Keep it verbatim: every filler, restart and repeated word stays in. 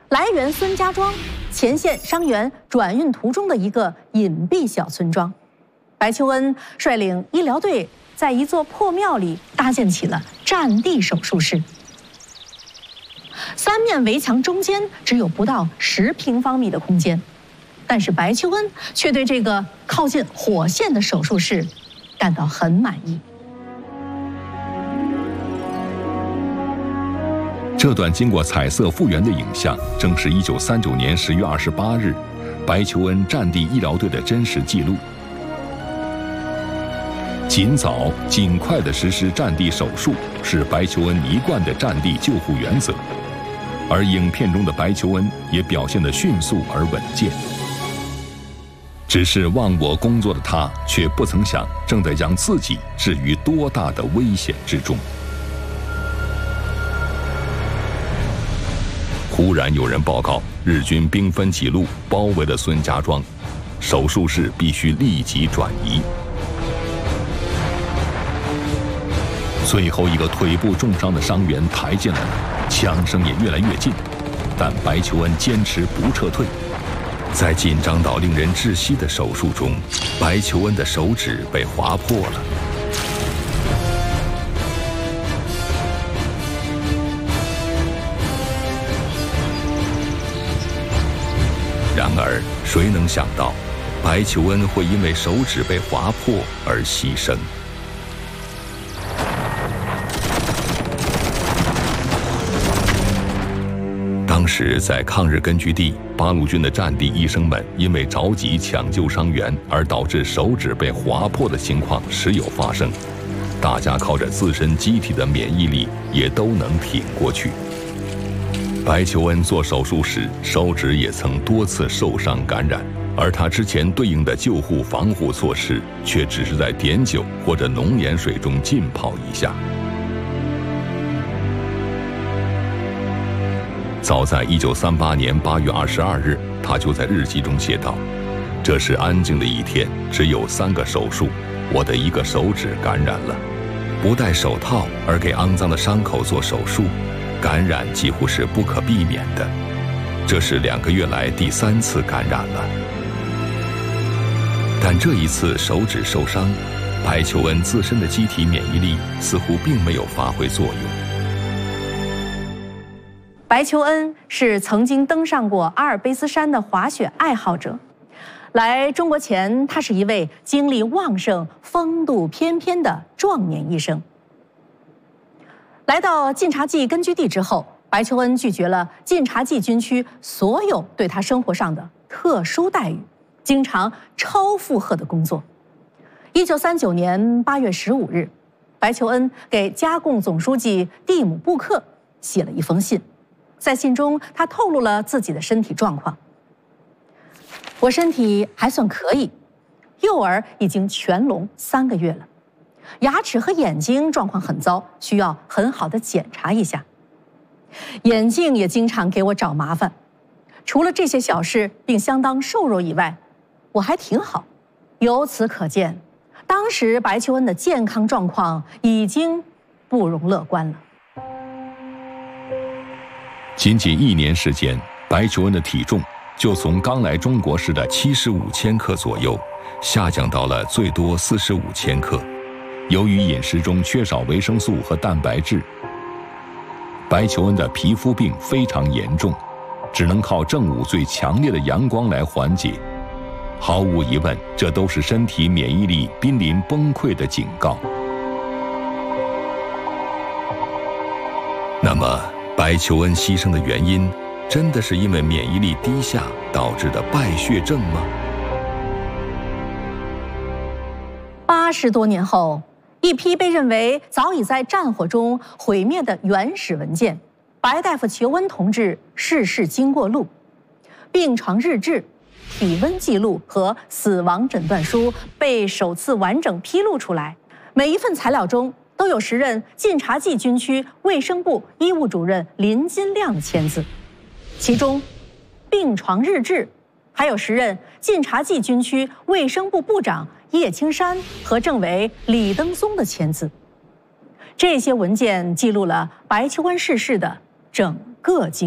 来源孙家庄，前线伤员转运途中的一个隐蔽小村庄。白求恩率领医疗队在一座破庙里搭建起了战地手术室。三面围墙中间只有不到十平方米的空间，但是白求恩却对这个靠近火线的手术室感到很满意。 这段经过彩色复原的影像，正是一九三九年十月二十八日，白求恩战地医疗队的真实记录。尽早、尽快地实施战地手术，是白求恩一贯的战地救护原则。而影片中的白求恩也表现得迅速而稳健。只是忘我工作的他，却不曾想正在将自己置于多大的危险之中。忽然有人报告，日军兵分几路包围了孙家庄，手术室必须立即转移。最后一个腿部重伤的伤员抬进来了，枪声也越来越近，但白求恩坚持不撤退。在紧张到令人窒息的手术中，白求恩的手指被划破了。然而，谁能想到，白求恩会因为手指被划破而牺牲？当时在抗日根据地，八路军的战地医生们因为着急抢救伤员而导致手指被划破的情况时有发生，大家靠着自身机体的免疫力也都能挺过去。白求恩做手术时，手指也曾多次受伤感染，而他之前对应的救护防护措施却只是在碘酒或者浓盐水中浸泡一下。早在一九三八年八月二十二日，他就在日记中写道：“这是安静的一天，只有三个手术，我的一个手指感染了。不戴手套而给肮脏的伤口做手术，感染几乎是不可避免的。这是两个月来第三次感染了。但这一次手指受伤，白求恩自身的机体免疫力似乎并没有发挥作用。” 白求恩是曾经登上过阿尔卑斯山的滑雪爱好者。来中国前，他是一位精力旺盛、风度翩翩的壮年医生。来到晋察冀根据地之后，白求恩拒绝了晋察冀军区所有对他生活上的特殊待遇，经常超负荷的工作。一九三九年八月十五日，白求恩给加贡总书记蒂姆布克写了一封信。在信中，他透露了自己的身体状况。我身体还算可以，右耳已经全聋三个月了，牙齿和眼睛状况很糟，需要很好的检查一下。眼镜也经常给我找麻烦。除了这些小事，并相当瘦弱以外，我还挺好。由此可见，当时白求恩的健康状况已经不容乐观了。 仅仅一年时间，白求恩的体重就从刚来中国时的七十五千克左右，下降到了最多四十五千克。由于饮食中缺少维生素和蛋白质，白求恩的皮肤病非常严重，只能靠正午最强烈的阳光来缓解。毫无疑问，这都是身体免疫力濒临崩溃的警告。那么，白求恩牺牲的原因，真的是因为免疫力低下导致的败血症吗？ 八十多年后，一批被认为早已在战火中毁灭的原始文件《白大夫求恩同志逝世经过录》、病床日志、体温记录和死亡诊断书被首次完整披露出来。每一份材料中都有时任晋察冀军区卫生部医务主任林金亮的签字，其中病床日志还有时任晋察冀军区卫生部部长叶青山和政委李登松的签字。这些文件记录了白求恩逝世的整个经